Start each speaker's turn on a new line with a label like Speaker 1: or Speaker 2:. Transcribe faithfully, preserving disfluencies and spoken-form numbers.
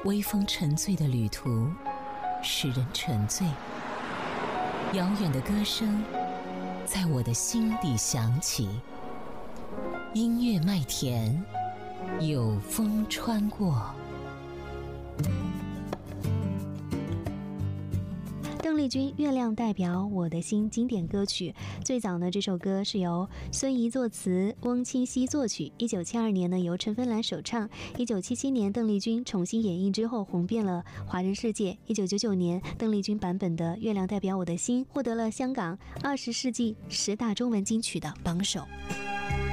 Speaker 1: 微风沉醉的旅途，使人沉醉。遥远的歌声在我的心底响起，音乐麦田，有风穿过。
Speaker 2: 邓丽君《月亮代表我的心》经典歌曲，最早呢这首歌是由孙怡作词，翁清溪作曲。一九七二年呢由陈芬兰首唱，一九七七年邓丽君重新演绎之后红遍了华人世界。一九九九年邓丽君版本的《月亮代表我的心》获得了香港二十世纪十大中文金曲的榜首。